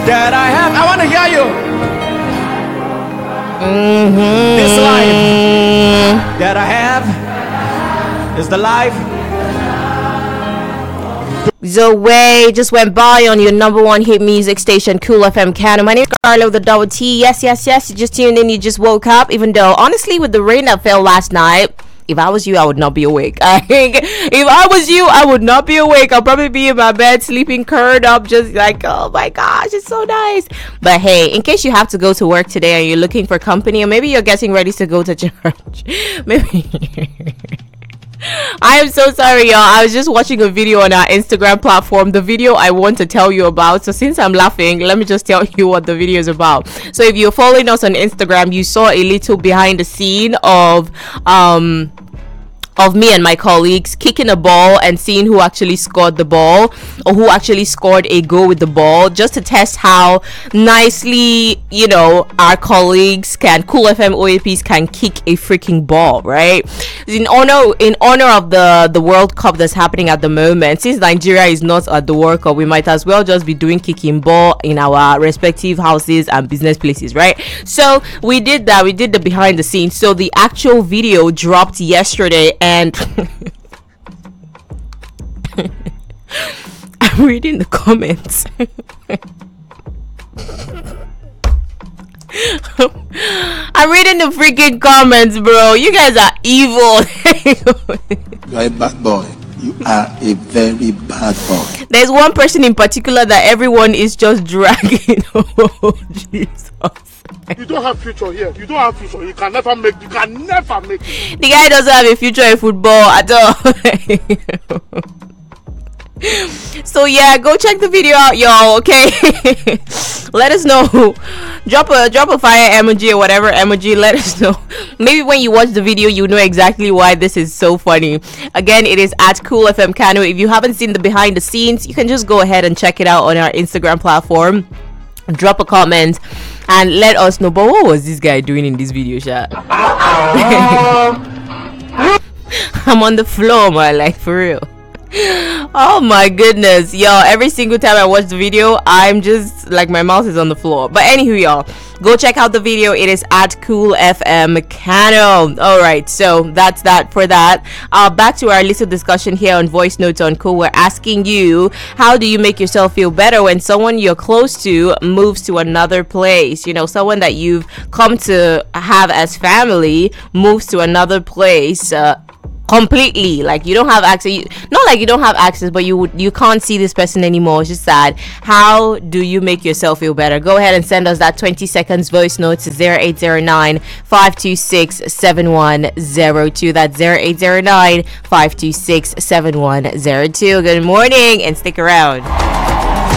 that I have. I want to hear you. This life that I have is the life. Zoe just went by on your number one hit music station, Cool FM Kano. My name is Carlo, the double T. Yes. You just tuned in, you just woke up. Even though, honestly, with the rain that fell last night, if I was you, I would not be awake. I think if I was you, I would not be awake. I'll probably be in my bed, sleeping, curled up, just like, oh my gosh, it's so nice. But hey, in case you have to go to work today and you're looking for company, or maybe you're getting ready to go to church, maybe... I am so sorry, y'all. I was just watching a video on our Instagram platform, the video I want to tell you about. So since I'm laughing, let me just tell you what the video is about. So if you're following us on Instagram, you saw a little behind the scene of me and my colleagues kicking a ball and seeing who actually scored the ball, or who actually scored a goal with the ball, just to test how nicely, you know, our colleagues can, Cool FM OAPs can kick a freaking ball, right? In honor of the World Cup that's happening at the moment. Since Nigeria is not at the World Cup, we might as well just be doing kicking ball in our respective houses and business places, right? So we did that. We did the behind the scenes. So the actual video dropped yesterday, and I'm reading the comments. I'm reading the freaking comments, bro. You guys are evil. You are a bad boy. You are a very bad boy. There's one person in particular that everyone is just dragging. Oh, Jesus. You don't have future here. You don't have future. You can never make it. The guy doesn't have a future in football at all. So yeah, go check the video out, y'all. Okay. Let us know. Drop a fire emoji or whatever emoji. Let us know. Maybe when you watch the video, you know exactly why this is so funny. Again, it is at Cool FM Kano. If you haven't seen the behind the scenes, you can just go ahead and check it out on our Instagram platform. Drop a comment and let us know. But what was this guy doing in this video, Sha? I'm on the floor, man, like for real. Oh my goodness, y'all. Every single time I watch the video, I'm just like, my mouth is on the floor. But anywho, y'all, go check out the video. It is at Cool FM Kano. All right, so that's that for that. Back to our little discussion here on Voice Notes on Cool. We're asking you, how do you make yourself feel better when someone you're close to moves to another place? You know, someone that you've come to have as family moves to another place completely. Like, you don't have access, not like you don't have access, but you can't see this person anymore. It's just sad. How do you make yourself feel better? Go ahead and send us that 20 seconds voice note to 0809-526-7102. That's 0809-526-7102. Good morning and stick around.